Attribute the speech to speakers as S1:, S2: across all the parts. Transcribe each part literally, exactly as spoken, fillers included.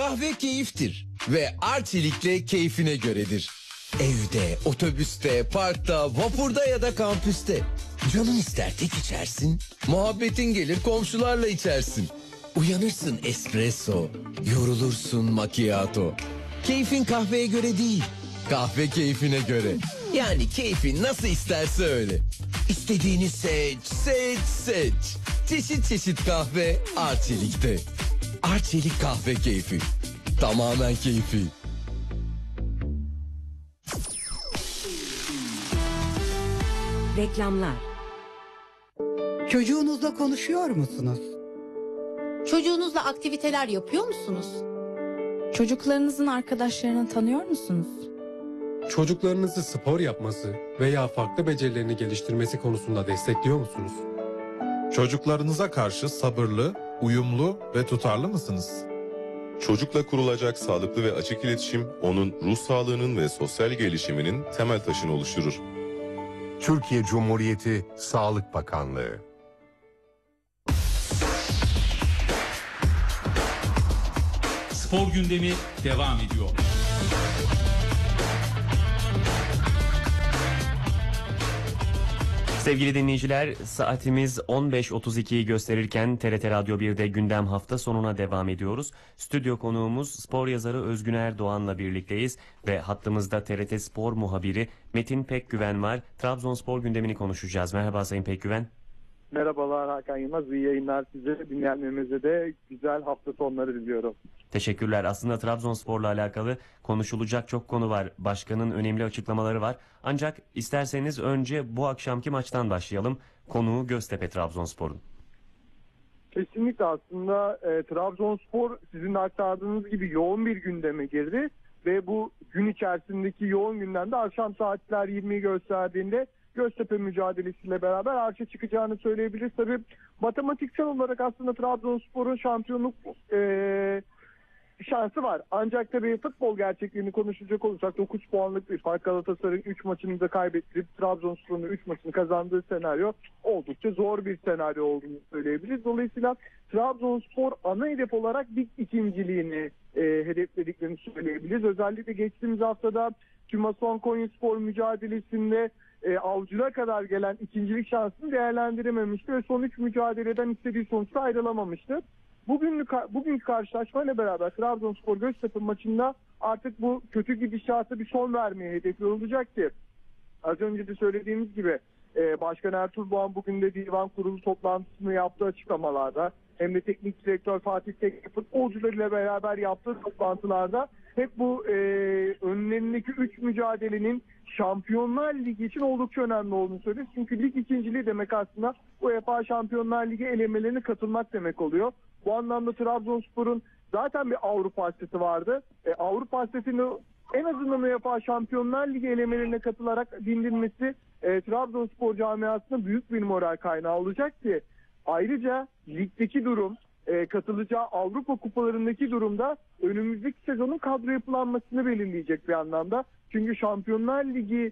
S1: Kahve keyiftir ve Arçelik'le keyfine göredir. Evde, otobüste, parkta, vapurda ya da kampüste. Canın ister tek içersin, muhabbetin gelir komşularla içersin. Uyanırsın espresso, yorulursun macchiato. Keyfin kahveye göre değil, kahve keyfine göre. Yani keyfin nasıl isterse öyle. İstediğini seç, seç, seç. Çeşit çeşit kahve Arçelik'te. Arçelik kahve keyfi. Tamamen keyfi.
S2: Reklamlar.
S3: Çocuğunuzla konuşuyor musunuz?
S4: Çocuğunuzla aktiviteler yapıyor musunuz?
S5: Çocuklarınızın arkadaşlarını tanıyor musunuz?
S6: Çocuklarınızı spor yapması veya farklı becerilerini geliştirmesi konusunda destekliyor musunuz?
S7: Çocuklarınıza karşı sabırlı, uyumlu ve tutarlı mısınız?
S8: Çocukla kurulacak sağlıklı ve açık iletişim onun ruh sağlığının ve sosyal gelişiminin temel taşını oluşturur.
S9: Türkiye Cumhuriyeti Sağlık Bakanlığı.
S10: Spor gündemi devam ediyor.
S11: Sevgili dinleyiciler, saatimiz on beş otuz ikiyi gösterirken T R T Radyo bir'de gündem hafta sonuna devam ediyoruz. Stüdyo konuğumuz spor yazarı Özgün Erdoğan'la birlikteyiz ve hattımızda T R T Spor muhabiri Metin Pekgüven var. Trabzonspor gündemini konuşacağız. Merhaba Sayın Pekgüven.
S12: Merhabalar Hakan Yılmaz, iyi yayınlar size. Dinleyenlerimize de güzel hafta sonları diliyorum.
S11: Teşekkürler. Aslında Trabzonspor'la alakalı konuşulacak çok konu var. Başkanın önemli açıklamaları var. Ancak isterseniz önce bu akşamki maçtan başlayalım. Konuğu Göztepe Trabzonspor'un.
S12: Kesinlikle aslında e, Trabzonspor sizin de aktardığınız gibi yoğun bir gündeme girdi. Ve bu gün içerisindeki yoğun gündemde akşam saatler yirmiyi gösterdiğinde Göztepe mücadelesiyle beraber arşa çıkacağını söyleyebiliriz. Tabii matematiksel olarak aslında Trabzonspor'un şampiyonluk e, şansı var. Ancak tabii futbol gerçekliğini konuşacak olursak dokuz puanlık bir fark, Galatasaray'ın üç maçını da kaybettirip Trabzonspor'un üç maçını kazandığı senaryo oldukça zor bir senaryo olduğunu söyleyebiliriz. Dolayısıyla Trabzonspor ana hedef olarak lig ikinciliğini e, hedeflediklerini söyleyebiliriz. Özellikle geçtiğimiz haftada Tümason Konyaspor mücadelesinde e, Avcı'na kadar gelen ikincilik şansını değerlendirememişti ve son üç mücadeleden istediği sonuçta ayrılamamıştı. Bugünlük, bugünkü karşılaşmayla beraber Trabzonspor Göztepe maçında artık bu kötü gidişata bir son vermeye hedefli olacak ki az önce de söylediğimiz gibi e, Başkan Ertuğrul Doğan bugün de divan kurulu toplantısını yaptığı açıklamalarda hem de teknik direktör Fatih Tekke futbolcularıyla beraber yaptığı toplantılarda hep bu e, önlerindeki üç mücadelenin Şampiyonlar Ligi için oldukça önemli olduğunu söylüyor. Çünkü lig ikinciliği demek aslında UEFA Şampiyonlar Ligi elemelerine katılmak demek oluyor. Bu anlamda Trabzonspor'un zaten bir Avrupa hasreti vardı. E, Avrupa hasretini en azından UEFA Şampiyonlar Ligi elemelerine katılarak dindirmesi e, Trabzonspor camiasına büyük bir moral kaynağı olacak ki ayrıca ligdeki durum, e, katılacağı Avrupa kupalarındaki durumda önümüzdeki sezonun kadro yapılanmasını belirleyecek bir anlamda. Çünkü Şampiyonlar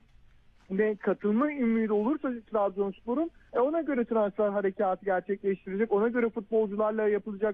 S12: Ligi'ne katılma ümidi olursa Trabzonspor'un e, ona göre transfer harekatı gerçekleştirecek. Ona göre futbolcularla yapılacak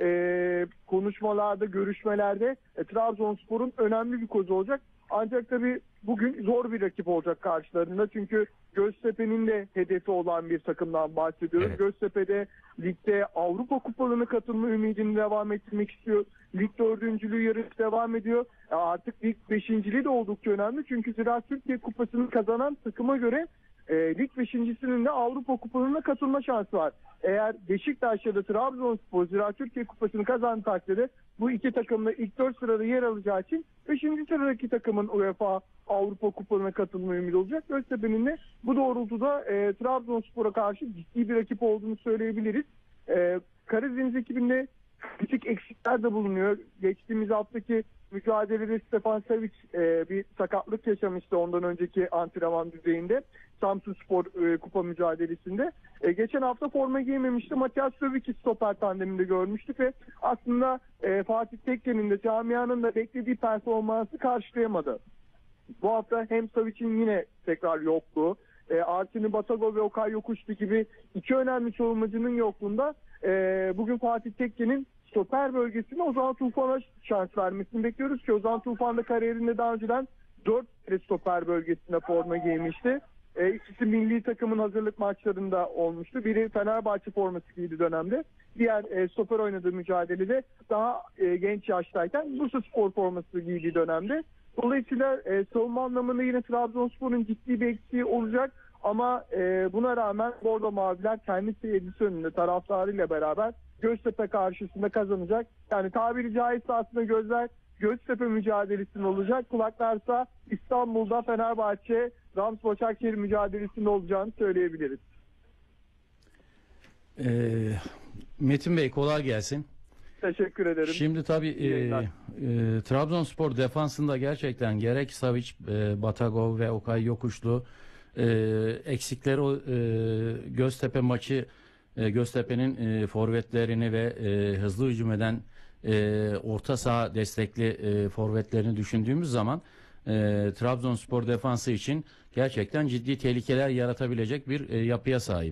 S12: e, konuşmalarda, görüşmelerde e, Trabzonspor'un önemli bir kozu olacak. Ancak tabii bugün zor bir rakip olacak karşılarında. Çünkü Göztepe'nin de hedefi olan bir takımdan bahsediyoruz. Evet. Göztepe'de ligde Avrupa kupalarına katılma ümidini devam ettirmek istiyor. Lig dördüncülüğü yarışı devam ediyor. E artık lig beşinciliği de oldukça önemli. Çünkü Ziraat Türkiye Kupası'nı kazanan takıma göre e, lig beşincisinin de Avrupa kupalarına katılma şansı var. Eğer Beşiktaş ya da Trabzonspor Ziraat Türkiye Kupası'nı kazandığı takdirde bu iki takımın da ilk dört sırada yer alacağı için beşinci sıradaki takımın UEFA Avrupa Kupalarına katılma ümidi olacak. Göztepe'nin de bu doğrultuda e, Trabzonspor'a karşı ciddi bir rakip olduğunu söyleyebiliriz. E, Karadeniz ekibinde küçük eksikler de bulunuyor. Geçtiğimiz haftaki mücadelede Stefan Savic e, bir sakatlık yaşamıştı ondan önceki antrenman düzeyinde. Samsunspor e, kupa mücadelesinde. E, geçen hafta forma giymemişti. Matias Sövic'i stoper tandeminde görmüştük ve aslında e, Fatih Tekke'nin de camianın da beklediği performansı karşılayamadı. Bu hafta hem Savic'in yine tekrar yokluğu, e, Artini Batago ve Okay Yokuşlu gibi iki önemli savunmacının yokluğunda e, bugün Fatih Tekke'nin stoper bölgesinde Ozan Tufan'a şans vermesini bekliyoruz ki Ozan Tufan da kariyerinde daha önceden dört kere stoper bölgesinde forma giymişti. E, ikisi milli takımın hazırlık maçlarında olmuştu. Biri Fenerbahçe forması giydi dönemde. Diğer e, stoper oynadığı mücadelede daha e, genç yaştayken Bursaspor forması giydiği dönemde. Dolayısıyla e, savunma anlamında yine Trabzonspor'un ciddi bir eksiği olacak. Ama e, buna rağmen Bordo Maviler kendi seyircisi önünde taraftarıyla beraber Göztepe karşısında kazanacak. Yani tabiri caizse aslında gözler Göztepe mücadelesinde olacak. Kulaklarsa İstanbul'da Fenerbahçe Rams Başakşehir mücadelesinde olacağını söyleyebiliriz.
S2: Ee, Metin Bey kolay gelsin.
S12: Teşekkür ederim.
S2: Şimdi tabii e, e, Trabzonspor defansında gerçekten gerek Savic, e, Batagov ve Okay Yokuşlu e, eksikleri o e, Göztepe maçı e, Göztepe'nin e, forvetlerini ve e, hızlı hücum eden e, orta saha destekli e, forvetlerini düşündüğümüz zaman e, Trabzonspor defansı için gerçekten ciddi tehlikeler yaratabilecek bir e, yapıya sahip.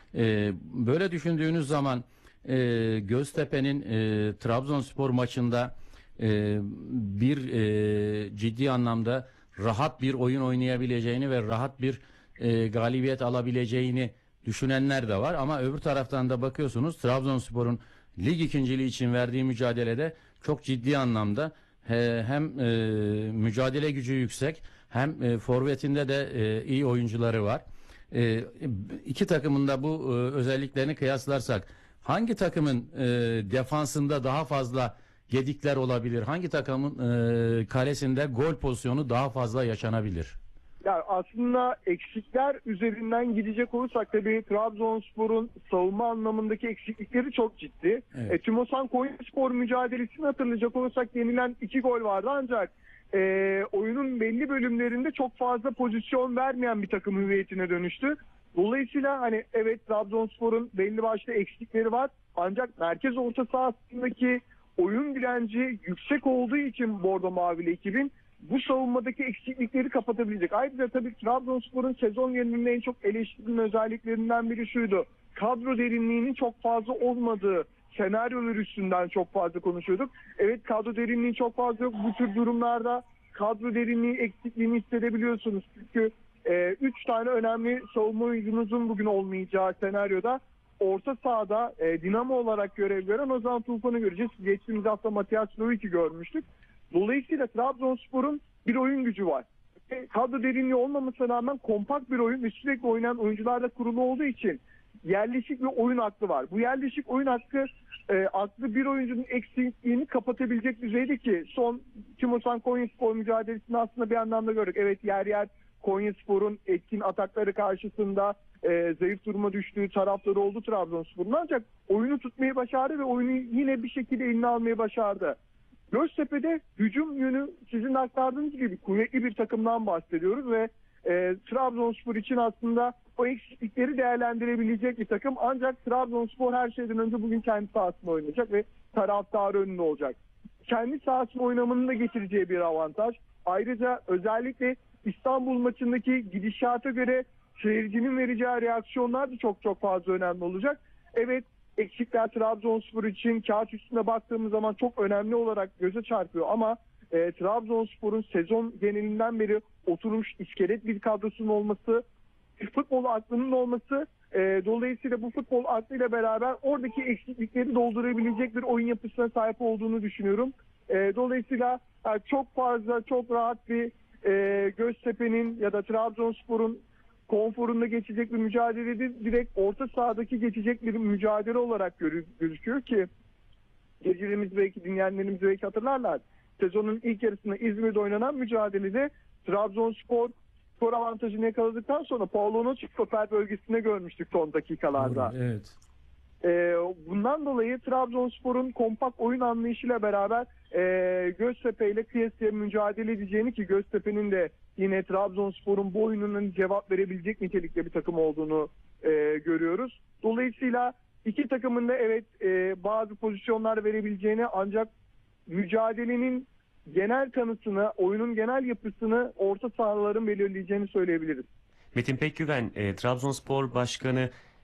S2: E, böyle düşündüğünüz zaman e, Göztepe'nin e, Trabzonspor maçında e, bir e, ciddi anlamda rahat bir oyun oynayabileceğini ve rahat bir e, galibiyet alabileceğini düşünenler de var. Ama öbür taraftan da bakıyorsunuz Trabzonspor'un lig ikinciliği için verdiği mücadelede çok ciddi anlamda he, hem e, mücadele gücü yüksek hem e, forvetinde de e, iyi oyuncuları var. E, iki takımın da bu e, özelliklerini kıyaslarsak hangi takımın e, defansında daha fazla gedikler olabilir? Hangi takımın e, kalesinde gol pozisyonu daha fazla yaşanabilir?
S12: Yani aslında eksikler üzerinden gidecek olursak tabii Trabzonspor'un savunma anlamındaki eksiklikleri çok ciddi.
S2: Evet.
S12: E, Tümosan Konyaspor mücadelesini hatırlayacak olursak yenilen iki gol vardı ancak e, oyunun belli bölümlerinde çok fazla pozisyon vermeyen bir takım hüviyetine dönüştü. Dolayısıyla hani evet Trabzonspor'un belli başlı eksikleri var ancak merkez orta sahasındaki oyun direnci yüksek olduğu için Bordo Mavili ekibin bu savunmadaki eksiklikleri kapatabilecek. Ayrıca tabii Trabzonspor'un sezon genelinde en çok eleştirilen özelliklerinden biri şuydu. Kadro derinliğinin çok fazla olmadığı senaryolar üstünden çok fazla konuşuyorduk. Evet kadro derinliği çok fazla yok. Bu tür durumlarda kadro derinliği eksikliğini hissedebiliyorsunuz. Çünkü üç e, tane önemli savunma oyuncunuzun bugün olmayacağı senaryoda orta sahada e, dinamo olarak görev gören Ozan Tufan'ı göreceğiz. Geçtiğimiz hafta Matias Lovic'i görmüştük. Dolayısıyla Trabzonspor'un bir oyun gücü var. E, kadro derinliği olmamasına rağmen kompakt bir oyun ve sürekli oynayan oyuncularla kurulu olduğu için yerleşik bir oyun aklı var. Bu yerleşik oyun hakkı e, aklı bir oyuncunun eksikliğini kapatabilecek düzeyde ki son Tümosan Konyaspor mücadelesini aslında bir anlamda gördük. Evet yer yer Konyaspor'un etkin atakları karşısında e, zayıf duruma düştüğü tarafları oldu Trabzonspor'un ancak oyunu tutmayı başardı ve oyunu yine bir şekilde eline almayı başardı. Göztepe'de hücum yönü sizin aktardığınız gibi kuvvetli bir takımdan bahsediyoruz ve e, Trabzonspor için aslında o eksiklikleri değerlendirebilecek bir takım. Ancak Trabzonspor her şeyden önce bugün kendi sahasında oynayacak ve taraftarı önünde olacak. Kendi sahasında oynamanın da getireceği bir avantaj. Ayrıca özellikle İstanbul maçındaki gidişata göre seyircinin vereceği reaksiyonlar da çok çok fazla önemli olacak. Evet eksikler Trabzonspor için kağıt üstüne baktığımız zaman çok önemli olarak göze çarpıyor ama e, Trabzonspor'un sezon genelinden beri oturmuş iskelet bir kadrosunun olması, futbol aklının olması e, dolayısıyla bu futbol aklıyla beraber oradaki eksiklikleri doldurabilecek bir oyun yapısına sahip olduğunu düşünüyorum. E, dolayısıyla yani çok fazla çok rahat bir e, Göztepe'nin ya da Trabzonspor'un konforunda geçecek bir mücadele değil, direkt orta sahadaki geçecek bir mücadele olarak gözüküyor ki gecelerimiz belki dinleyenlerimiz belki hatırlarlar. Sezonun ilk yarısında İzmir'de oynanan mücadelede Trabzonspor skor avantajını yakaladıktan sonra Paulo'nu stoper bölgesinde görmüştük son dakikalarda.
S2: Evet.
S12: Ee, bundan dolayı Trabzonspor'un kompakt oyun anlayışıyla beraber e, Göztepe ile kıyasıya mücadele edeceğini ki Göztepe'nin de yine Trabzonspor'un bu oyununun cevap verebilecek nitelikte bir takım olduğunu e, görüyoruz. Dolayısıyla iki takımın da evet e, bazı pozisyonlar verebileceğini ancak mücadelenin genel kanısını, oyunun genel yapısını orta sahaların belirleyeceğini söyleyebiliriz.
S11: Metin Pekgüven, e, Trabzonspor Başkanı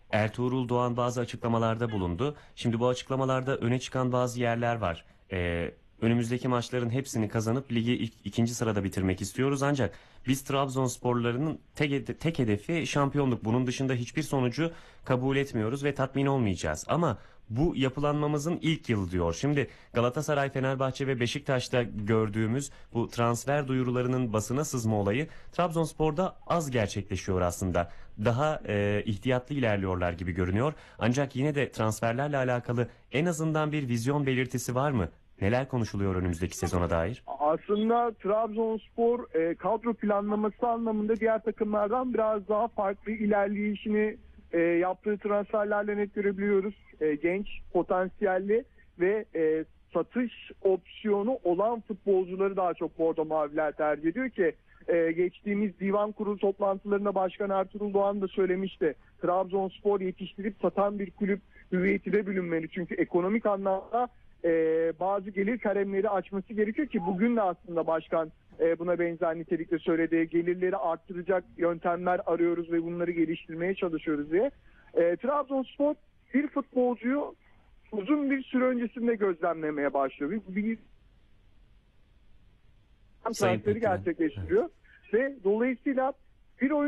S11: Ertuğrul Doğan bazı açıklamalarda bulundu. Şimdi bu açıklamalarda öne çıkan bazı yerler var. Ee, önümüzdeki maçların hepsini kazanıp ligi ilk, ikinci sırada bitirmek istiyoruz. Ancak biz Trabzonsporluların tek, tek hedefi şampiyonluk. Bunun dışında hiçbir sonucu kabul etmiyoruz ve tatmin olmayacağız. Ama bu yapılanmamızın ilk yılı diyor. Şimdi Galatasaray, Fenerbahçe ve Beşiktaş'ta gördüğümüz bu transfer duyurularının basına sızma olayı Trabzonspor'da az gerçekleşiyor aslında. Daha e, ihtiyatlı ilerliyorlar gibi görünüyor. Ancak yine de transferlerle alakalı en azından bir vizyon belirtisi var mı? Neler konuşuluyor önümüzdeki sezona dair?
S12: Aslında Trabzonspor e, kadro planlaması anlamında diğer takımlardan biraz daha farklı ilerleyişini e, yaptığı transferlerle net görebiliyoruz. E, genç, potansiyelli ve e, satış opsiyonu olan futbolcuları daha çok Bordo Maviler tercih ediyor ki e, geçtiğimiz divan kurulu toplantılarında Başkan Ertuğrul Doğan da söylemişti. Trabzonspor yetiştirip satan bir kulüp hüviyetine bürünmeli. Çünkü ekonomik anlamda e, bazı gelir kalemleri açması gerekiyor ki bugün de aslında başkan e, buna benzer nitelikte söylediği gelirleri arttıracak yöntemler arıyoruz ve bunları geliştirmeye çalışıyoruz diye. E, Trabzonspor bir futbolcuyu uzun bir süre öncesinde gözlemlemeye başlıyor. Bir, bir transferi gerçekleştiriyor ve dolayısıyla bir oyun